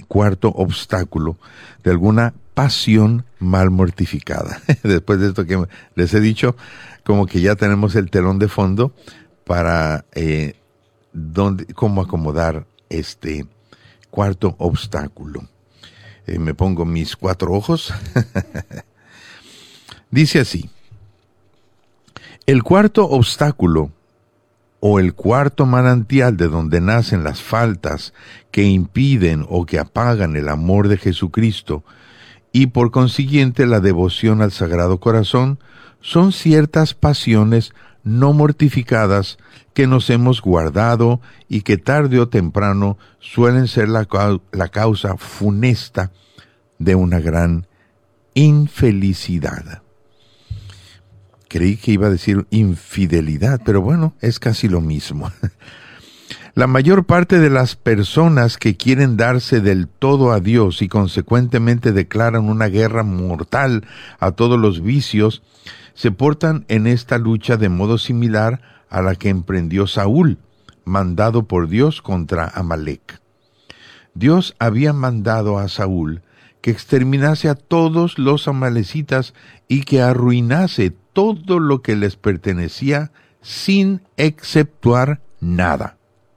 cuarto obstáculo de alguna pasión mal mortificada. Después de esto que les he dicho, como que ya tenemos el telón de fondo para cómo acomodar este cuarto obstáculo. Me pongo mis 4 ojos. Dice así: el cuarto obstáculo o el cuarto manantial de donde nacen las faltas que impiden o que apagan el amor de Jesucristo y por consiguiente la devoción al Sagrado Corazón son ciertas pasiones no mortificadas que nos hemos guardado y que tarde o temprano suelen ser la causa funesta de una gran infelicidad. Creí que iba a decir infidelidad, pero bueno, es casi lo mismo. La mayor parte de las personas que quieren darse del todo a Dios y consecuentemente declaran una guerra mortal a todos los vicios, se portan en esta lucha de modo similar a la que emprendió Saúl, mandado por Dios contra Amalec. Dios había mandado a Saúl que exterminase a todos los amalecitas y que arruinase todo lo que les pertenecía sin exceptuar nada.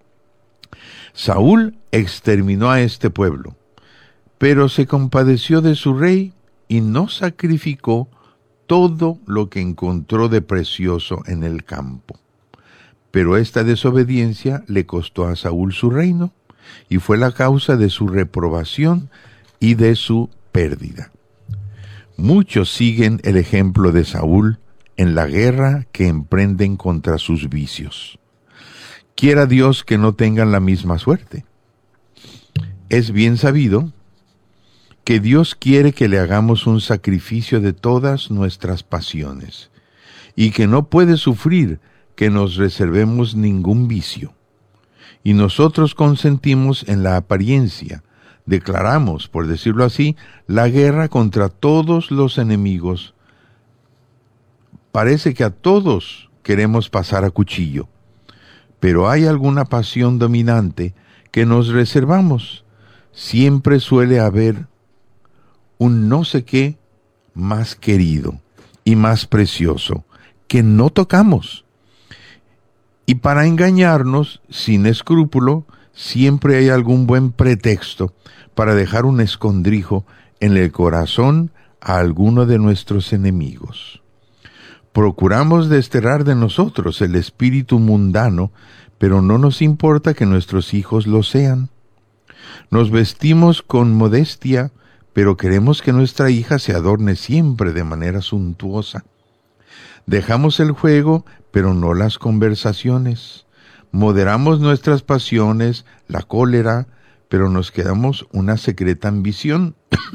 Saúl exterminó a este pueblo, pero se compadeció de su rey y no sacrificó todo lo que encontró de precioso en el campo. Pero esta desobediencia le costó a Saúl su reino y fue la causa de su reprobación y de su pérdida. Muchos siguen el ejemplo de Saúl en la guerra que emprenden contra sus vicios. Quiera Dios que no tengan la misma suerte. Es bien sabido que Dios quiere que le hagamos un sacrificio de todas nuestras pasiones y que no puede sufrir que nos reservemos ningún vicio. Y nosotros consentimos en la apariencia, declaramos, por decirlo así, la guerra contra todos los enemigos. Parece que a todos queremos pasar a cuchillo, pero hay alguna pasión dominante que nos reservamos. Siempre suele haber un no sé qué más querido y más precioso que no tocamos. Y para engañarnos, sin escrúpulo, siempre hay algún buen pretexto para dejar un escondrijo en el corazón a alguno de nuestros enemigos. Procuramos desterrar de nosotros el espíritu mundano, pero no nos importa que nuestros hijos lo sean. Nos vestimos con modestia, pero queremos que nuestra hija se adorne siempre de manera suntuosa. Dejamos el juego, pero no las conversaciones. Moderamos nuestras pasiones, la cólera, pero nos quedamos una secreta ambición.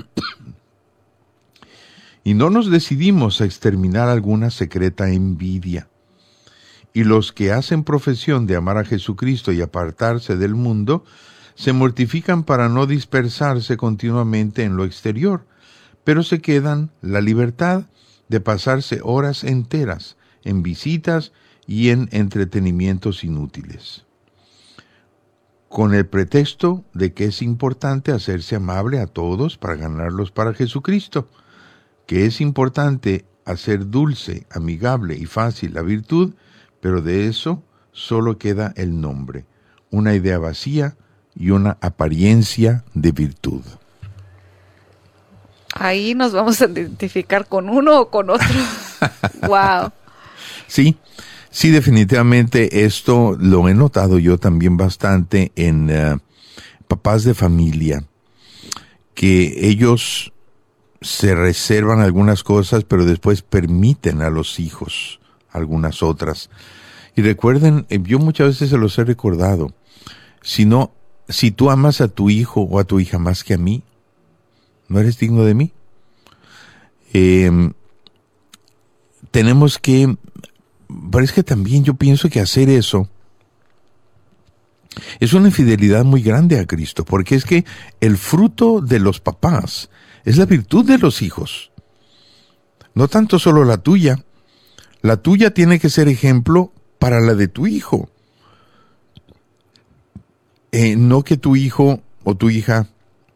Y no nos decidimos a exterminar alguna secreta envidia. Y los que hacen profesión de amar a Jesucristo y apartarse del mundo, se mortifican para no dispersarse continuamente en lo exterior, pero se quedan la libertad de pasarse horas enteras en visitas y en entretenimientos inútiles, con el pretexto de que es importante hacerse amable a todos para ganarlos para Jesucristo, que es importante hacer dulce, amigable y fácil la virtud, pero de eso solo queda el nombre, una idea vacía y una apariencia de virtud. Ahí nos vamos a identificar con uno o con otro. Wow. Sí, definitivamente esto lo he notado yo también bastante en papás de familia, que ellos se reservan algunas cosas, pero después permiten a los hijos algunas otras. Y recuerden, yo muchas veces se los he recordado, si tú amas a tu hijo o a tu hija más que a mí, ¿no eres digno de mí? Tenemos que, pero es que también yo pienso que hacer eso es una infidelidad muy grande a Cristo, porque es que el fruto de los papás es la virtud de los hijos, no tanto solo la tuya. La tuya tiene que ser ejemplo para la de tu hijo. No que tu hijo o tu hija